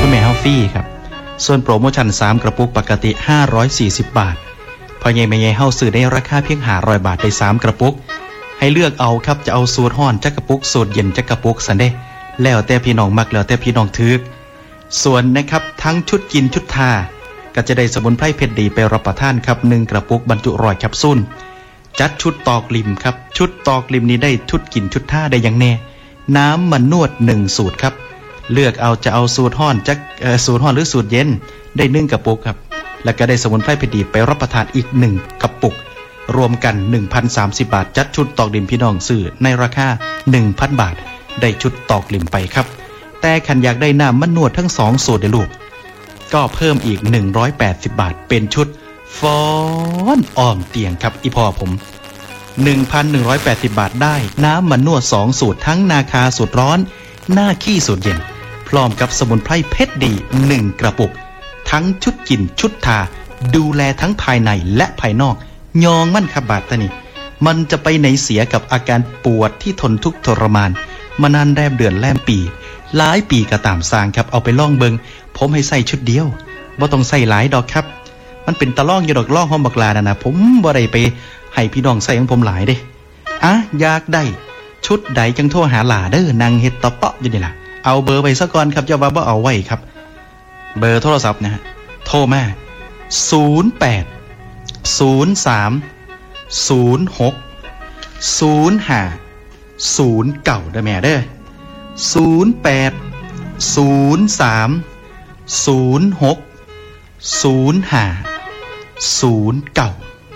คุณแม่เฮาฟรีครับส่วนโปรโมชั่น3กระปุกปกติ540บาทพอใหญ่แม่ใหญ่เฮาซื้อได้ราคาเพียง500บาทได้3กระปุกให้เลือกเอาครับจะเอาสูตรร้อนจักกระปุกสูตรเย็นจักกระปุกซั่นเด้แล้วแต่พี่น้องมักแล้วแต่พี่น้องทึกส่วนนะครับทั้งชุดกินชุดทาก็จะได้สมุนไพรเพชรดีไปรับประทานครับ1กระปุกบรรจุ100แคปซูลจัดชุดตอกลิมครับชุดตอกลิมนี้ได้ชุดกินชุดทาได้อย่างแน่น้ำมันนวด1สูตรครับเลือกเอาจะเอาสูตรร้อนจักสูตรร้อนหรือสูตรเย็นได้1กระปุกครับแล้วก็ได้สมุนไพรเพชรดีไปรับประทานอีก1กระปุกรวมกัน 1,030 บาทจัดชุดตอกลิมพี่น้องซื้อในราคา 1,000 บาทได้ชุดตอกลิมไปครับแต่คันอยากได้น้ำมันนวดทั้ง2สูตรเด้อลูกก็เพิ่มอีก180บาทเป็นชุดฟ้อนอ้อมเตียงครับอีพ่อผม 1,180 บาทได้น้ำมันนวด2สูตรทั้งนาคาสูตรร้อนหน้าขี้สูตรเย็นพร้อมกับสมุนไพรเพชรดี1กระปุกทั้งชุดกินชุดทาดูแลทั้งภายในและภายนอกยองมั่นครับบาดตะนี่มันจะไปไหนเสียกับอาการปวดที่ทนทุกข์ทรมานมานานแรมเดือนแรมปีหลายปีก็ตามสร้างครับเอาไปล่องเบิงผมให้ใส่ชุดเดียวบ่ต้องใส่หลายดอกครับมันเป็นตะล่องอยู่ดอกล่องหอมบักลานะผมบ่ได้ไปให้พี่น้องใส่ของผมหลายเด้อยากได้ชุดใดจังโทรหาหลาเด้อนางเฮ็ดตะเปาะอยู่นี่ล่ะเอาเบอร์ไปซะก่อนครับอย่าว่าบ่เอาไว้ครับเบอร์โทรศัพท์นะฮะโทรมา08 03 06 05 09ได้แม่เด้อ08 03 06 05 09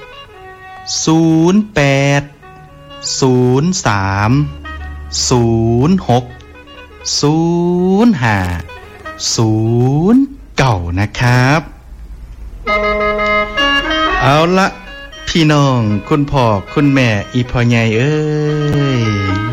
08 03 06 05 09นะครับเอาละพี่น้องคุณพ่อคุณแม่อีพ่อใหญ่เอ้ย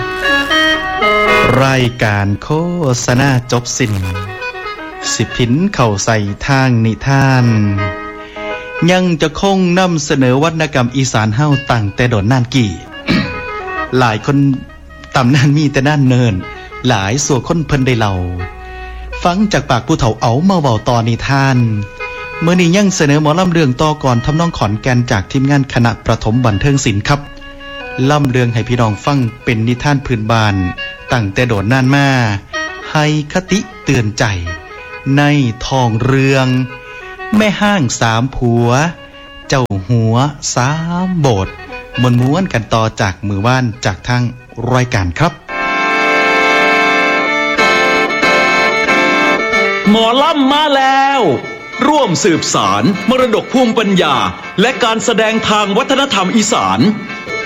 รายการโฆษณาจบสิ้นสิพินเข้าใส่ทางนิทานยังจะคงนำเสนอวรรณกรรมอีสานเฮาตั้งแต่โดนนานกี่ หลายคนตำนานมีแต่ด้านเนินหลายส่วนคนเพิ่นได้เล่าฟังจากปากผู้เฒ่าเอามาเว้าต่อนิทานเมื่อนี้ยังเสนอหมอลำเรื่องต่อก่อนทำนองขอนแก่นจากทีมงานคณะประถมบันเทิงศิลป์ครับล่ำเรื่องให้พี่น้องฟังเป็นนิทานพื้นบ้านตั้งแต่โดนนานมาให้คติเตือนใจในท้องเรื่องแม่ห้าง3ผัวเจ้าหัว3โบสถ์ม้วนกันต่อจากมือว่านจากทางรายการครับหมอลำมาแล้วร่วมสืบสารมรดกภูมิปัญญาและการแสดงทางวัฒนธรรมอีสาน